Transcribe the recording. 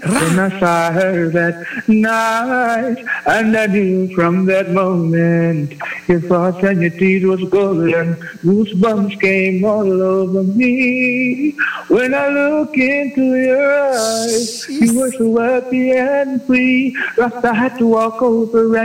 When I saw her that night, and I knew from that moment your thoughts and your deeds was golden. Goosebumps came all over me. When I look into your eyes, you were so happy and free. Rasta had to walk over and